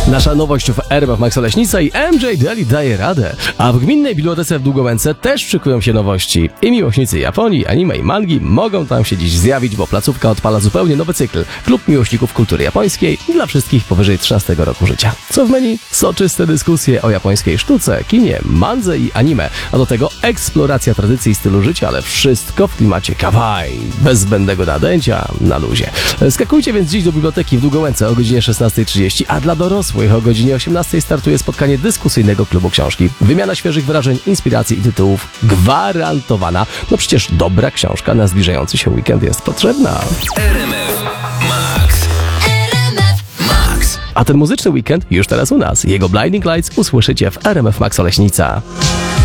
Nasza nowość w RMF Max Oleśnica i MJ Daily daje radę. A w Gminnej Bibliotece w Długołęce też szykują się nowości. I miłośnicy Japonii, anime i mangi mogą tam się dziś zjawić, bo placówka odpala zupełnie nowy cykl. Klub miłośników kultury japońskiej dla wszystkich powyżej 13 roku życia. Co w menu? Soczyste dyskusje o japońskiej sztuce, kinie, mandze i anime. A do tego eksploracja tradycji i stylu życia, ale wszystko w klimacie kawaii. Bez zbędnego nadęcia, na luzie. Skakujcie więc dziś do biblioteki w Długołęce o godzinie 16:30, a dla dorosłych o godzinie 18:00 startuje spotkanie dyskusyjnego klubu książki. Wymiana świeżych wrażeń, inspiracji i tytułów gwarantowana. No przecież dobra książka na zbliżający się weekend jest potrzebna. RMF Max. Max. A ten muzyczny weekend już teraz u nas. Jego Blinding Lights usłyszycie w RMF Max Oleśnica.